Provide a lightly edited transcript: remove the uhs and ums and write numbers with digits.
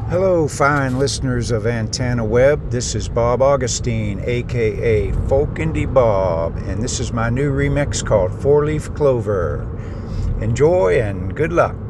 Hello, fine listeners of Antenna Web. This is Bob Augustine, aka Folk Indie Bob, and this is my new remix called Four Leaf Clover. Enjoy and good luck.